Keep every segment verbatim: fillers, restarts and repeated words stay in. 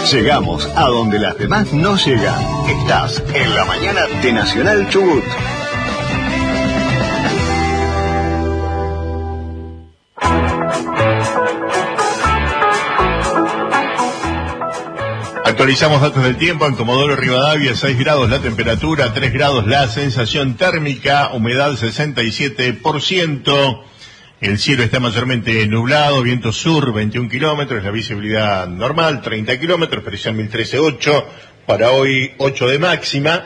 Llegamos a donde las demás no llegan. Estás en la mañana de Nacional Chubut. Actualizamos datos del tiempo. En Comodoro Rivadavia, seis grados la temperatura, tres grados la sensación térmica, humedad sesenta y siete por ciento. El cielo está mayormente nublado, viento sur veintiún kilómetros, la visibilidad normal treinta kilómetros, presión mil trece punto ocho, para hoy ocho de máxima,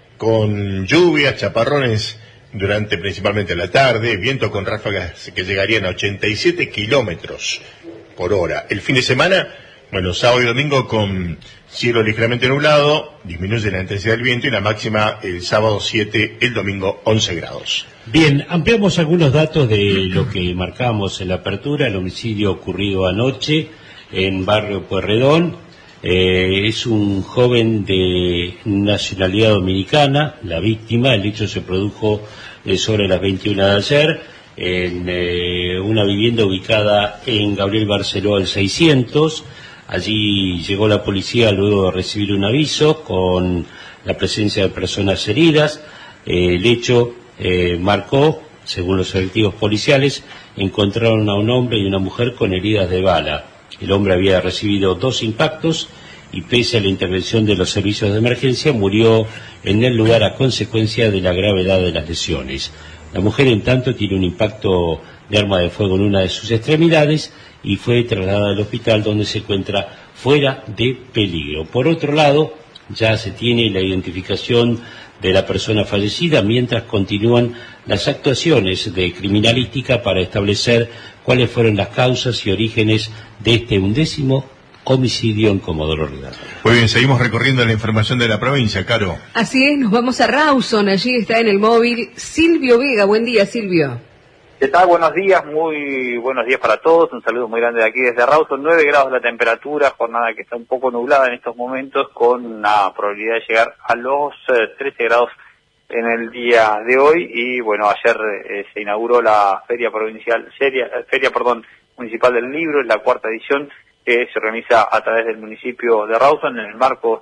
con lluvias, chaparrones durante principalmente la tarde, viento con ráfagas que llegarían a ochenta y siete kilómetros por hora. El fin de semana, bueno, sábado y domingo con cielo ligeramente nublado, disminuye la intensidad del viento y la máxima el sábado siete, el domingo once grados. Bien, ampliamos algunos datos de lo que marcamos en la apertura. El homicidio ocurrido anoche en Barrio Pueyrredón. Eh, es un joven de nacionalidad dominicana, la víctima. El hecho se produjo eh, sobre las veintiuna de ayer en eh, una vivienda ubicada en Gabriel Barceló al seiscientos. Allí llegó la policía luego de recibir un aviso con la presencia de personas heridas. Eh, el hecho eh, marcó, según los efectivos policiales, encontraron a un hombre y una mujer con heridas de bala. El hombre había recibido dos impactos y, pese a la intervención de los servicios de emergencia, murió en el lugar a consecuencia de la gravedad de las lesiones. La mujer, en tanto, tiene un impacto de arma de fuego en una de sus extremidades y fue trasladada al hospital, donde se encuentra fuera de peligro. Por otro lado, ya se tiene la identificación de la persona fallecida, mientras continúan las actuaciones de criminalística para establecer cuáles fueron las causas y orígenes de este undécimo homicidio en Comodoro Rivadavia. Muy bien, seguimos recorriendo la información de la provincia, Caro. Así es, nos vamos a Rawson, allí está en el móvil Silvio Vega. Buen día, Silvio. ¿Qué tal? Buenos días, muy buenos días para todos, un saludo muy grande de aquí desde Rawson. Nueve grados la temperatura, jornada que está un poco nublada en estos momentos, con una probabilidad de llegar a los eh, trece grados en el día de hoy. Y bueno, ayer eh, se inauguró la feria provincial, feria, feria perdón, municipal del libro, en la cuarta edición, que se organiza a través del municipio de Rawson en el marco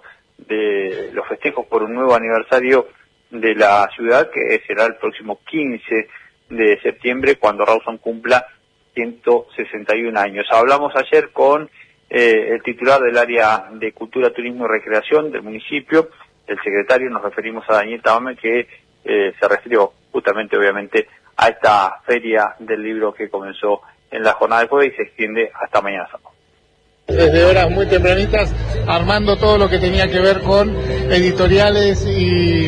de los festejos por un nuevo aniversario de la ciudad, que será el próximo quince de septiembre, cuando Rawson cumpla ciento sesenta y un años. Hablamos ayer con eh, el titular del área de Cultura, Turismo y Recreación del municipio, el secretario. Nos referimos a Daniel Tamame, que eh, se refirió justamente, obviamente, a esta feria del libro que comenzó en la jornada de jueves y se extiende hasta mañana sábado. Desde horas muy tempranitas, armando todo lo que tenía que ver con editoriales y,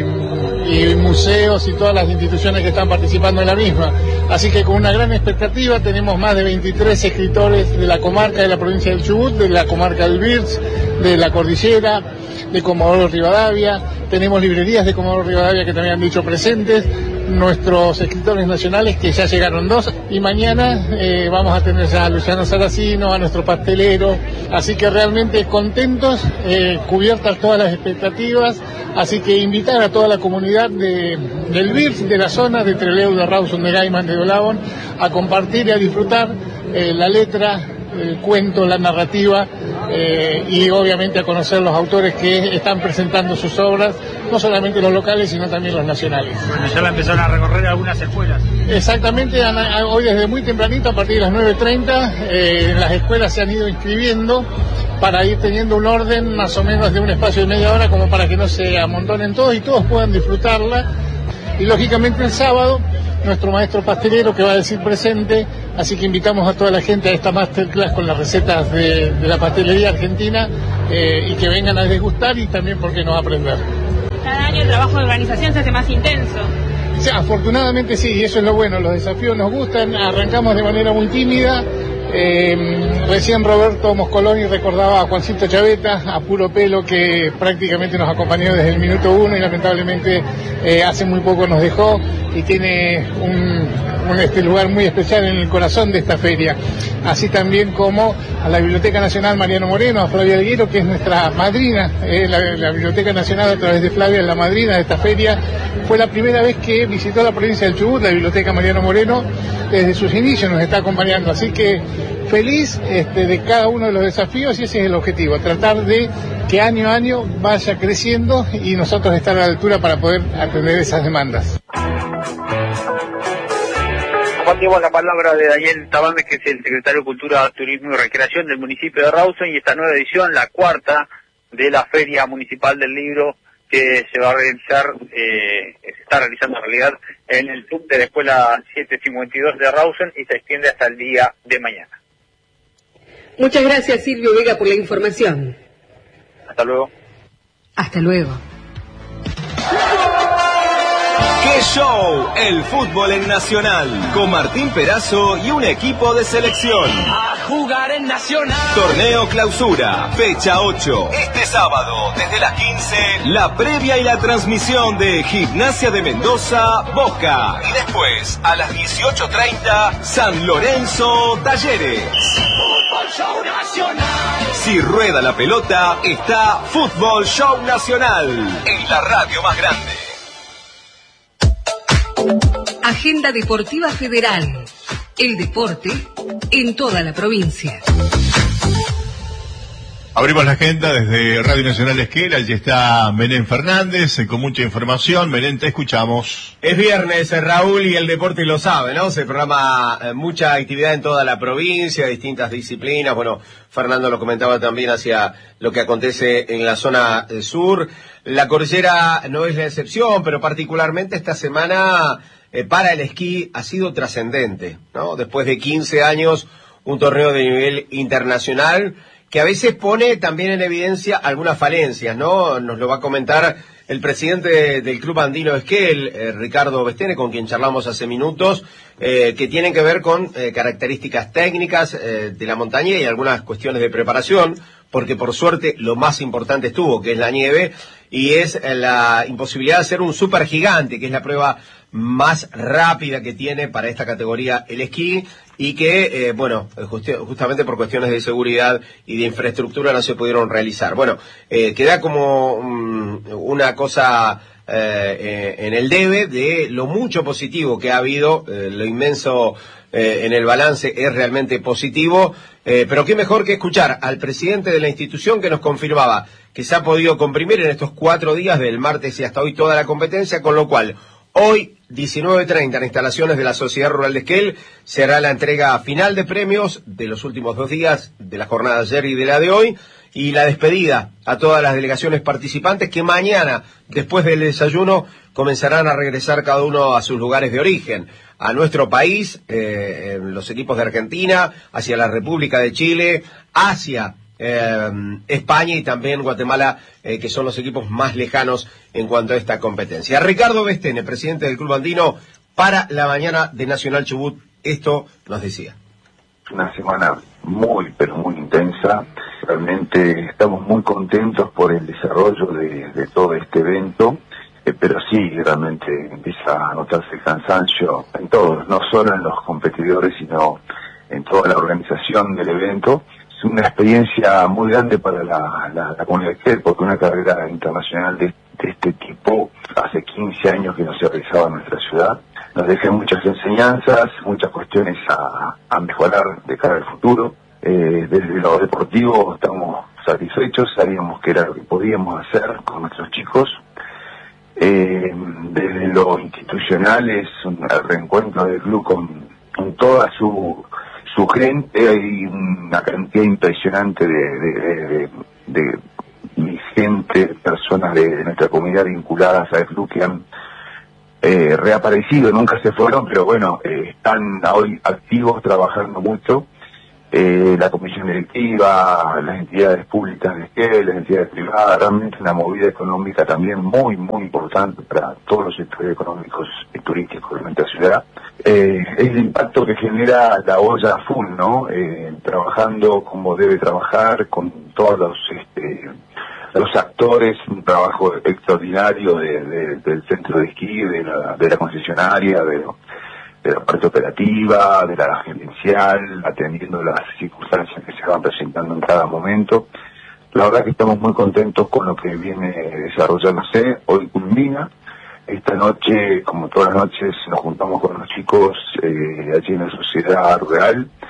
y museos y todas las instituciones que están participando en la misma. Así que con una gran expectativa tenemos más de veintitrés escritores de la comarca de la provincia del Chubut, de la comarca del Birch, de la Cordillera, de Comodoro Rivadavia. Tenemos librerías de Comodoro Rivadavia que también han dicho presentes, nuestros escritores nacionales, que ya llegaron dos, y mañana eh, vamos a tener ya a Luciano Saracino, a nuestro pastelero, así que realmente contentos, eh, cubiertas todas las expectativas, así que invitar a toda la comunidad de, del Birch, de la zona, de Trelew, de Rawson, de Gaiman, de Dolabón, a compartir y a disfrutar eh, la letra, el cuento, la narrativa, eh, y obviamente a conocer los autores que están presentando sus obras, no solamente los locales, sino también los nacionales. Bueno, ya la empezaron a recorrer algunas escuelas. Exactamente, hoy desde muy tempranito, a partir de las nueve treinta, eh, las escuelas se han ido inscribiendo para ir teniendo un orden más o menos de un espacio de media hora, como para que no se amontonen todos y todos puedan disfrutarla. Y lógicamente el sábado, nuestro maestro pastelero, que va a decir presente, así que invitamos a toda la gente a esta masterclass con las recetas de, de la pastelería argentina, eh, y que vengan a degustar y también, ¿por qué no, aprender? Cada año el trabajo de organización se hace más intenso. Sí, afortunadamente sí, y eso es lo bueno, los desafíos nos gustan, arrancamos de manera muy tímida. Eh, recién Roberto Moscoloni recordaba a Juancito Chaveta, a puro pelo, que prácticamente nos acompañó desde el minuto uno y lamentablemente eh, hace muy poco nos dejó, y tiene un, un este lugar muy especial en el corazón de esta feria. Así también como a la Biblioteca Nacional Mariano Moreno, a Flavia Alguero, que es nuestra madrina, eh, la, la Biblioteca Nacional, a través de Flavia, es la madrina de esta feria. Fue la primera vez que visitó la provincia del Chubut, la Biblioteca Mariano Moreno, desde sus inicios nos está acompañando, así que feliz este, de cada uno de los desafíos, y ese es el objetivo, tratar de que año a año vaya creciendo y nosotros estar a la altura para poder atender esas demandas. Compartimos la palabra de Daniel Tabames, que es el secretario de Cultura, Turismo y Recreación del municipio de Rawson, y esta nueva edición, la cuarta de la Feria Municipal del Libro, que se va a realizar, eh, se está realizando en realidad en el T U C de la Escuela setecientos cincuenta y dos de Rawson, y se extiende hasta el día de mañana. Muchas gracias, Silvio Vega, por la información. Hasta luego. Hasta luego. ¡Qué show! El fútbol en Nacional, con Martín Perazo y un equipo de selección. A jugar en Nacional. Torneo Clausura, fecha ocho. Este sábado, desde las quince, la previa y la transmisión de Gimnasia de Mendoza, Boca. Y después, a las dieciocho treinta, San Lorenzo, Talleres. Fútbol Show Nacional. Si rueda la pelota, está Fútbol Show Nacional, en la radio más grande. Agenda Deportiva Federal. El deporte en toda la provincia. Abrimos la agenda desde Radio Nacional Esquel. Allí está Belén Fernández con mucha información. Belén, te escuchamos. Es viernes, Raúl, y el deporte lo sabe, ¿no? Se programa eh, mucha actividad en toda la provincia, distintas disciplinas. Bueno, Fernando lo comentaba también hacia lo que acontece en la zona eh, sur. La cordillera no es la excepción, pero particularmente esta semana eh, para el esquí ha sido trascendente, ¿no? Después de quince años, un torneo de nivel internacional que a veces pone también en evidencia algunas falencias, ¿no? Nos lo va a comentar el presidente de, del Club Andino Esquel, eh, Ricardo Bestene, con quien charlamos hace minutos, eh, que tienen que ver con eh, características técnicas eh, de la montaña y algunas cuestiones de preparación, porque por suerte lo más importante estuvo, que es la nieve, y es la imposibilidad de hacer un supergigante, que es la prueba más rápida que tiene para esta categoría el esquí, y que, eh, bueno, justi- justamente por cuestiones de seguridad y de infraestructura no se pudieron realizar. Bueno, eh, queda como um, una cosa eh, eh, en el debe de lo mucho positivo que ha habido, eh, lo inmenso eh, en el balance es realmente positivo, eh, pero qué mejor que escuchar al presidente de la institución, que nos confirmaba que se ha podido comprimir en estos cuatro días, del martes y hasta hoy, toda la competencia, con lo cual hoy, diecinueve treinta, en instalaciones de la Sociedad Rural de Esquel, será la entrega final de premios de los últimos dos días, de la jornada de ayer y de la de hoy, y la despedida a todas las delegaciones participantes, que mañana, después del desayuno, comenzarán a regresar cada uno a sus lugares de origen, a nuestro país, eh, los equipos de Argentina, hacia la República de Chile, hacia Eh, España y también Guatemala, eh, que son los equipos más lejanos en cuanto a esta competencia. Ricardo Bestene, presidente del Club Andino, para la mañana de Nacional Chubut, esto nos decía. Una semana muy, pero muy intensa. Realmente estamos muy contentos por el desarrollo de, de todo este evento, eh, pero sí, realmente empieza a notarse el cansancio en todos, no solo en los competidores, sino en toda la organización del evento. Es una experiencia muy grande para la, la, la comunidad de Esquel, porque una carrera internacional de, de este tipo hace quince años que no se realizaba en nuestra ciudad. Nos deja muchas enseñanzas, muchas cuestiones a, a mejorar de cara al futuro. Eh, desde lo deportivo estamos satisfechos, sabíamos que era lo que podíamos hacer con nuestros chicos. Eh, desde lo institucional es un reencuentro del club con, con toda su... su gente. Hay una cantidad impresionante de, de, de, de, de gente, personas de, de nuestra comunidad vinculadas al club que han eh, reaparecido, nunca se fueron, pero bueno, eh, están hoy activos, trabajando mucho. Eh, la comisión directiva, las entidades públicas de Esquel, las entidades privadas, realmente una movida económica también muy, muy importante para todos los sectores económicos y turísticos de nuestra ciudad. Eh, es el impacto que genera la olla full, ¿no? Eh, trabajando como debe trabajar, con todos los este, los actores, un trabajo extraordinario de, de, del centro de esquí, de la, de la concesionaria, de, de la parte operativa, de la gerencial, atendiendo las circunstancias que se van presentando en cada momento. La verdad que estamos muy contentos con lo que viene desarrollándose. Hoy culmina. Esta noche, como todas las noches, nos juntamos con los chicos eh, allí en la Sociedad Rural,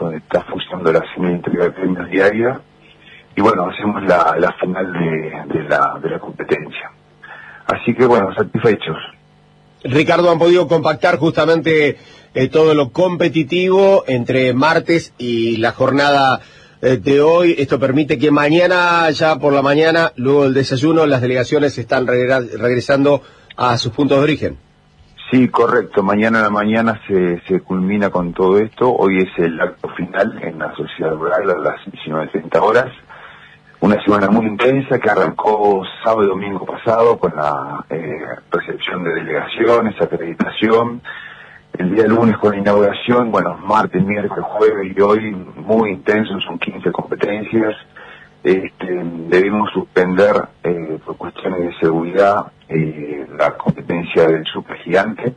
donde está funcionando la cine entrega de premios diaria, y bueno, hacemos la, la final de, de, la, de la competencia. Así que bueno, satisfechos. Ricardo, han podido compactar justamente eh, todo lo competitivo entre martes y la jornada eh, de hoy. Esto permite que mañana, ya por la mañana, luego del desayuno, las delegaciones están regra- regresando a sus puntos de origen. Sí, correcto. Mañana a la mañana se, se culmina con todo esto. Hoy es el acto final en la Sociedad Rural a las diecinueve treinta horas. Una semana muy intensa que arrancó sábado y domingo pasado con la eh, recepción de delegaciones, acreditación. El día lunes con la inauguración, bueno, martes, miércoles, jueves y hoy muy intenso, son quince competencias. Este, debimos suspender eh, por cuestiones de seguridad eh, la competencia del supergigante.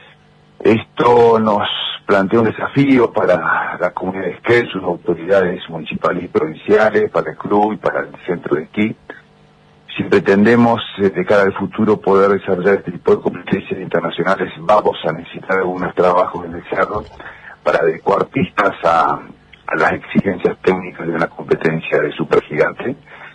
Esto nos plantea un desafío para la comunidad de Esquel, sus autoridades municipales y provinciales, para el club y para el centro de esquí. Si pretendemos eh, de cara al futuro poder desarrollar este tipo de competencias internacionales, vamos a necesitar algunos trabajos en el cerro para adecuar pistas a, a las exigencias técnicas de una competencia de supergigante,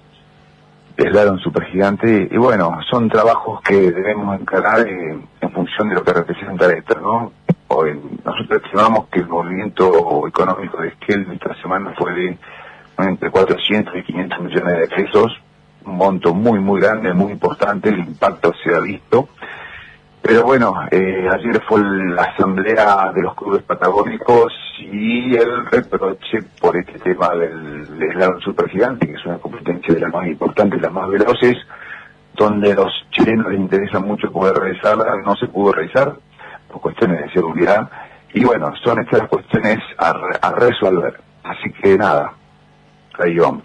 de slalom supergigante, y bueno, son trabajos que debemos encarar eh, en función de lo que representa esto, ¿no? Hoy, nosotros estimamos que el movimiento económico de Esquel esta semana fue de entre cuatrocientos y quinientos millones de pesos, un monto muy muy grande, muy importante, el impacto se ha visto. Pero bueno, eh, ayer fue la asamblea de los clubes patagónicos y el reproche por este tema del, del slalom supergigante, que es una competencia de las más importantes, las más veloces, donde los chilenos les interesa mucho poder realizarla, no se pudo realizar por cuestiones de seguridad, y bueno, son estas cuestiones a, a resolver. Así que nada, ahí vamos.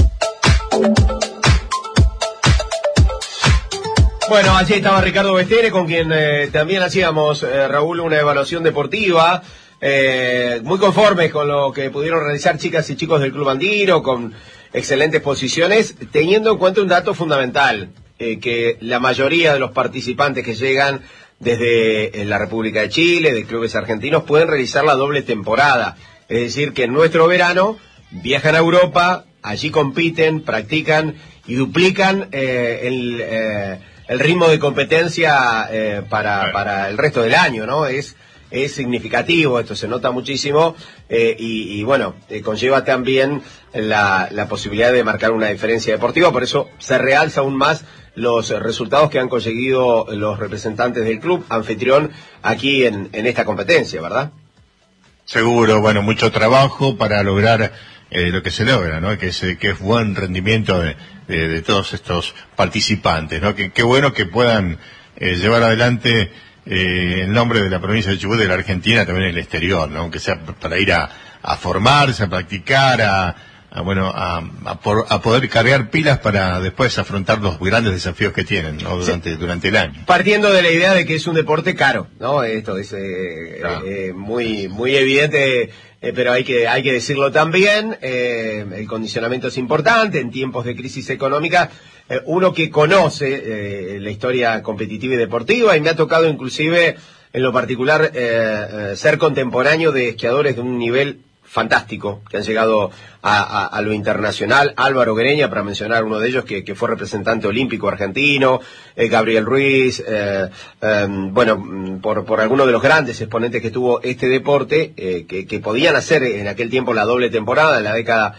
Bueno, allí estaba Ricardo Bestere, con quien eh, también hacíamos, eh, Raúl, una evaluación deportiva, eh, muy conformes con lo que pudieron realizar chicas y chicos del Club Andino, con excelentes posiciones, teniendo en cuenta un dato fundamental, eh, que la mayoría de los participantes que llegan desde la República de Chile, de clubes argentinos, pueden realizar la doble temporada. Es decir, que en nuestro verano viajan a Europa, allí compiten, practican y duplican eh, el, eh, el ritmo de competencia eh, para, para el resto del año, ¿no? Es, es significativo, esto se nota muchísimo eh, y, y bueno, eh, conlleva también la, la posibilidad de marcar una diferencia deportiva, por eso se realza aún más los resultados que han conseguido los representantes del club anfitrión aquí en, en esta competencia, ¿verdad? Seguro, bueno, mucho trabajo para lograr eh, lo que se logra, ¿no? Que es, que es buen rendimiento de, de, de todos estos participantes, ¿no? Que, qué bueno que puedan eh, llevar adelante eh, el nombre de la provincia de Chubut, de la Argentina, también en el exterior, ¿no? Aunque sea para ir a, a formarse, a practicar, a, a bueno, a, a, por, a poder cargar pilas para después afrontar los grandes desafíos que tienen, ¿no? Durante, sí. durante el año. Partiendo de la idea de que es un deporte caro, ¿no? Esto es eh, claro. eh, muy, muy evidente, eh, pero hay que, hay que decirlo también, eh, el condicionamiento es importante en tiempos de crisis económica. Eh, uno que conoce eh, la historia competitiva y deportiva, y me ha tocado inclusive en lo particular eh, eh, ser contemporáneo de esquiadores de un nivel fantástico, que han llegado a, a, a lo internacional. Álvaro Greña, para mencionar uno de ellos, que, que fue representante olímpico argentino, eh, Gabriel Ruiz, eh, eh, bueno, por, por algunos de los grandes exponentes que tuvo este deporte, eh, que, que podían hacer en aquel tiempo la doble temporada, en la década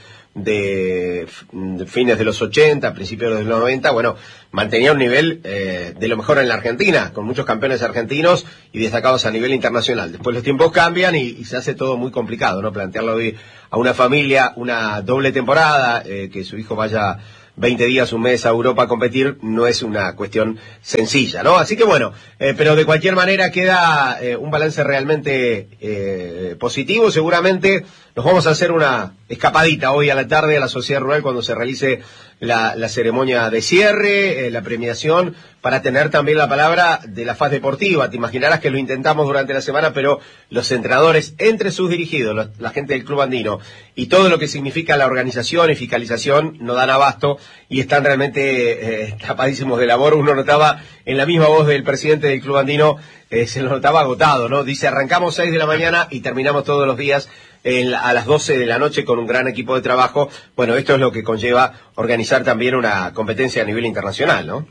de, de fines de los ochenta, principios de los noventa, bueno, mantenía un nivel eh, de lo mejor en la Argentina, con muchos campeones argentinos y destacados a nivel internacional. Después los tiempos cambian y, y se hace todo muy complicado, ¿no? Plantearlo hoy a una familia, una doble temporada, eh, que su hijo vaya veinte días, un mes a Europa a competir, no es una cuestión sencilla, ¿no? Así que bueno, eh, pero de cualquier manera queda eh, un balance realmente eh, positivo. Seguramente nos vamos a hacer una escapadita hoy a la tarde a la Sociedad Rural cuando se realice la, la ceremonia de cierre, eh, la premiación, para tener también la palabra de la faz deportiva. Te imaginarás que lo intentamos durante la semana, pero los entrenadores, entre sus dirigidos, los, la gente del Club Andino, y todo lo que significa la organización y fiscalización, no dan abasto y están realmente eh, tapadísimos de labor. Uno notaba en la misma voz del presidente del Club Andino, eh, se lo notaba agotado, ¿no? Dice, arrancamos seis de la mañana y terminamos todos los días en, a las doce de la noche con un gran equipo de trabajo. Bueno, esto es lo que conlleva organizar también una competencia a nivel internacional, ¿no?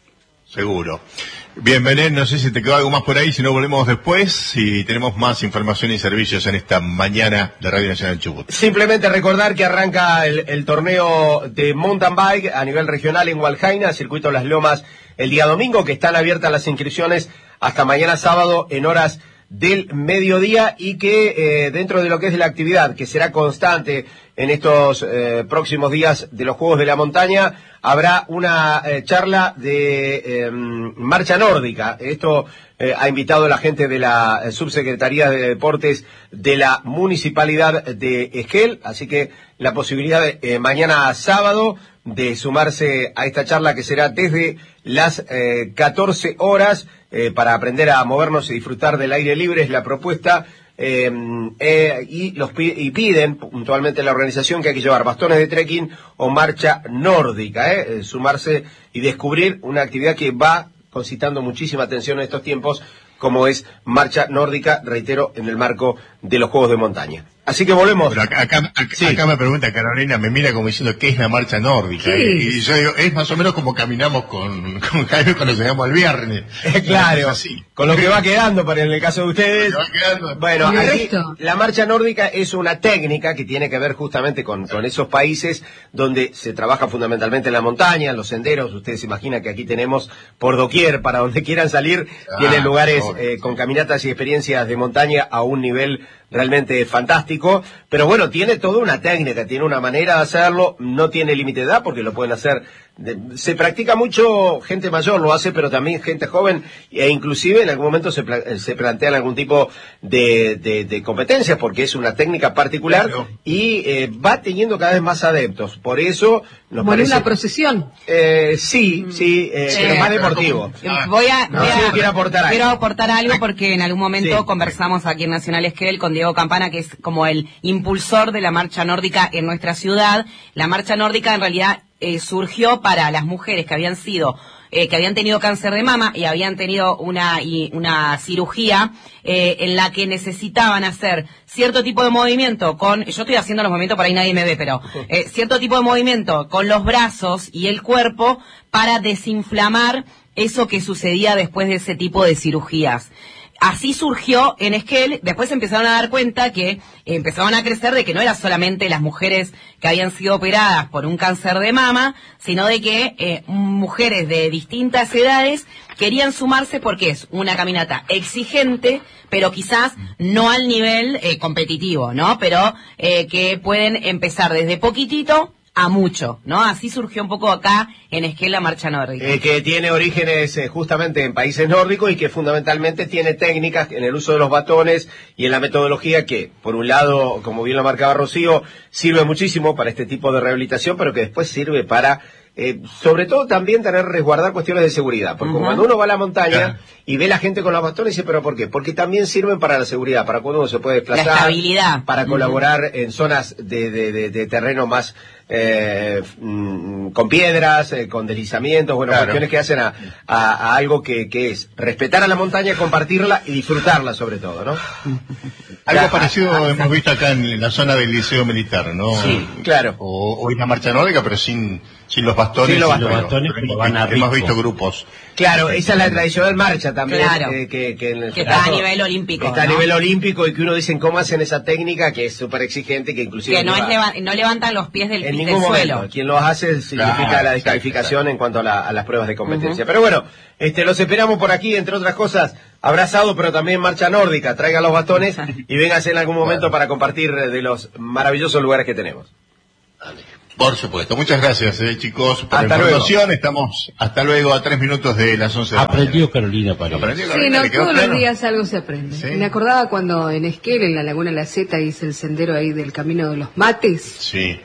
Seguro. Bien, Belén, no sé si te quedó algo más por ahí, si no volvemos después, y tenemos más información y servicios en esta mañana de Radio Nacional Chubut. Simplemente recordar que arranca el, el torneo de mountain bike a nivel regional en Hualjaina, Circuito Las Lomas, el día domingo, que están abiertas las inscripciones hasta mañana sábado en horas del mediodía, y que eh, dentro de lo que es la actividad, que será constante en estos eh, próximos días de los Juegos de la Montaña, habrá una eh, charla de eh, marcha nórdica. Esto eh, ha invitado la gente de la eh, Subsecretaría de Deportes de la Municipalidad de Esquel, así que la posibilidad de, eh, mañana sábado de sumarse a esta charla, que será desde las eh, catorce horas, eh, para aprender a movernos y disfrutar del aire libre, es la propuesta. Eh, eh, y los y piden puntualmente la organización que hay que llevar bastones de trekking o marcha nórdica, eh, sumarse y descubrir una actividad que va concitando muchísima atención en estos tiempos, como es marcha nórdica, reitero, en el marco de los Juegos de Montaña. Así que volvemos. Pero acá, acá, acá, sí. acá me pregunta Carolina, me mira como diciendo ¿qué es la marcha nórdica? Sí. Y yo digo, es más o menos como caminamos con, con Jaime cuando llegamos al viernes. Claro, así. Con lo que va quedando, para en el caso de ustedes. Bueno, aquí, la marcha nórdica es una técnica que tiene que ver justamente con, con esos países donde se trabaja fundamentalmente en la montaña, en los senderos. Ustedes se imaginan que aquí tenemos por doquier, para donde quieran salir, ah, tienen lugares eh, con caminatas y experiencias de montaña a un nivel realmente fantástico, pero bueno, tiene toda una técnica, tiene una manera de hacerlo, no tiene límite de edad porque lo pueden hacer, de, se practica mucho, gente mayor lo hace, pero también gente joven, e inclusive en algún momento se, se plantean algún tipo de, de, de competencias, porque es una técnica particular, claro. y eh, va teniendo cada vez más adeptos, por eso nos ¿Como en parece... una procesión? Eh, sí, sí, eh, eh, pero más deportivo. Ah, voy a, no, voy a, sí, quiero aportar quiero algo. aportar algo porque en algún momento sí. conversamos aquí en Nacional Esquel con Diego Campana, que es como el impulsor de la marcha nórdica en nuestra ciudad. La marcha nórdica en realidad eh, surgió para las mujeres que habían sido eh, que habían tenido cáncer de mama y habían tenido una y una cirugía eh, en la que necesitaban hacer cierto tipo de movimiento con, yo estoy haciendo los movimientos, por ahí nadie me ve, pero eh, cierto tipo de movimiento con los brazos y el cuerpo para desinflamar eso que sucedía después de ese tipo de cirugías. Así surgió en Esquel, después empezaron a dar cuenta que eh, empezaban a crecer de que no eran solamente las mujeres que habían sido operadas por un cáncer de mama, sino de que eh, mujeres de distintas edades querían sumarse porque es una caminata exigente, pero quizás no al nivel eh, competitivo, ¿no? Pero eh, que pueden empezar desde poquitito a mucho, ¿no? Así surgió un poco acá en Esquel la marcha nórdica. Eh, que tiene orígenes eh, justamente en países nórdicos y que fundamentalmente tiene técnicas en el uso de los batones y en la metodología que, por un lado, como bien lo marcaba Rocío, sirve muchísimo para este tipo de rehabilitación, pero que después sirve para... Eh, sobre todo también tener resguardar cuestiones de seguridad, porque uh-huh. cuando uno va a la montaña claro. y ve la gente con los bastones, dice, ¿pero por qué? Porque también sirven para la seguridad, para cuando uno se puede desplazar, la estabilidad, para uh-huh. colaborar en zonas de, de, de, de terreno más eh, mm, con piedras, eh, con deslizamientos, bueno, claro. cuestiones que hacen a, a, a algo que, que es respetar a la montaña, compartirla y disfrutarla sobre todo, ¿no? Algo ya, parecido a, a, hemos visto acá en la zona del Liceo Militar, ¿no? Sí, claro. O, o en la marcha nórdica, pero sin... Sin los bastones, sin los sin bastones, los bastones hemos, hemos visto grupos. Claro, esa es la tradicional marcha también. Claro. Eh, que, que, en el que está caso, a nivel olímpico. Está ¿no? a nivel olímpico y que uno dice cómo hacen esa técnica que es súper exigente, que inclusive... Que no, es leva no levantan los pies del, en del ningún suelo. Momento. Quien los hace significa claro, la descalificación claro. en cuanto a, la, a las pruebas de competencia. Uh-huh. Pero bueno, este, los esperamos por aquí, entre otras cosas, abrazado, pero también marcha nórdica. Traigan los bastones y vénganse en algún momento bueno. para compartir de los maravillosos lugares que tenemos. Vale. Por supuesto. Muchas gracias, eh, chicos, por hasta la información. Luego. Estamos hasta luego a tres minutos de las once de la Aprendió Carolina para Aprendió Sí, Carolina, no, todos claro. los días algo se aprende. ¿Sí? Me acordaba cuando en Esquel, en la Laguna de la Zeta, hice el sendero ahí del Camino de los Mates. Sí.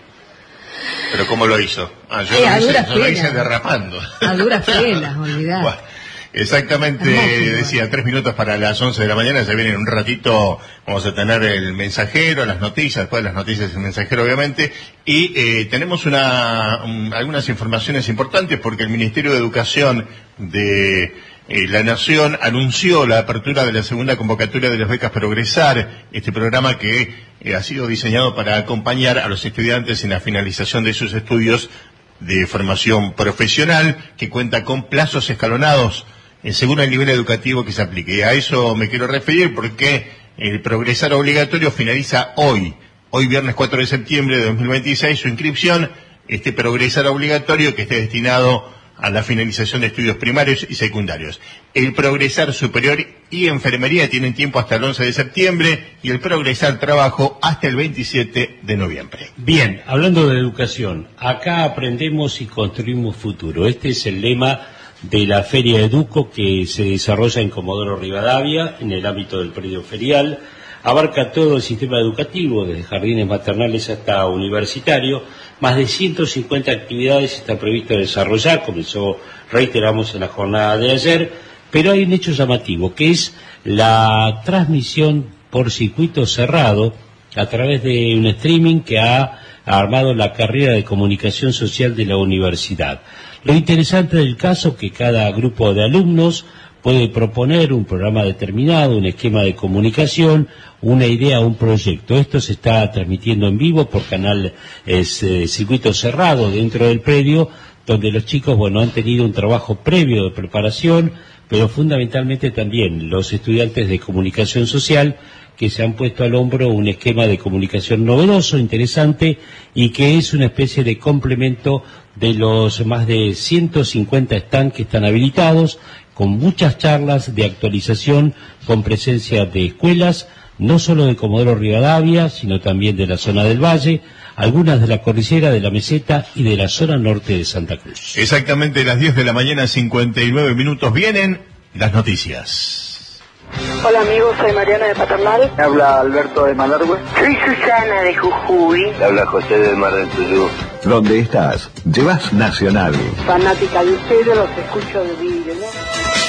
¿Pero cómo lo hizo? Ah, yo, eh, lo, a hice, duras yo lo hice derrapando. A duras penas, olvidar. Bueno, exactamente, hermoso, decía, tres minutos para las once de la mañana, ya viene en un ratito, vamos a tener el mensajero, las noticias, después de las noticias el mensajero obviamente, y eh, tenemos una un, algunas informaciones importantes porque el Ministerio de Educación de Eh, la Nación anunció la apertura de la segunda convocatoria de las becas Progresar, este programa que eh, ha sido diseñado para acompañar a los estudiantes en la finalización de sus estudios de formación profesional, que cuenta con plazos escalonados eh, según el nivel educativo que se aplique. Y a eso me quiero referir porque el Progresar obligatorio finaliza hoy, hoy viernes cuatro de septiembre de dos mil veintiséis, su inscripción, este Progresar obligatorio que esté destinado a la finalización de estudios primarios y secundarios. El Progresar Superior y Enfermería tienen tiempo hasta el once de septiembre y el Progresar Trabajo hasta el veintisiete de noviembre. Bien, hablando de educación, acá aprendemos y construimos futuro. Este es el lema de la Feria Educo que se desarrolla en Comodoro Rivadavia, en el ámbito del predio ferial. Abarca todo el sistema educativo, desde jardines maternales hasta universitario. Más de ciento cincuenta actividades está previsto desarrollar, comenzó, reiteramos, en la jornada de ayer, pero hay un hecho llamativo, que es la transmisión por circuito cerrado a través de un streaming que ha armado la carrera de comunicación social de la universidad. Lo interesante del caso es que cada grupo de alumnos puede proponer un programa determinado, un esquema de comunicación, una idea, un proyecto. Esto se está transmitiendo en vivo por canal es, eh, circuito cerrado dentro del predio, donde los chicos, bueno, han tenido un trabajo previo de preparación, pero fundamentalmente también los estudiantes de comunicación social que se han puesto al hombro un esquema de comunicación novedoso, interesante, y que es una especie de complemento de los más de ciento cincuenta stands que están habilitados, con muchas charlas de actualización, con presencia de escuelas, no solo de Comodoro Rivadavia, sino también de la zona del Valle, algunas de la cordillera, de la Meseta y de la zona norte de Santa Cruz. Exactamente las diez de la mañana, cincuenta y nueve minutos, vienen las noticias. Hola amigos, soy Mariana de Paternal. Habla Alberto de Malargüe. Soy Susana de Jujuy. Habla José del Mar del Tuyú. ¿Dónde estás? Llevas Nacional. Fanática de ustedes, los escucho de vídeo, ¿no?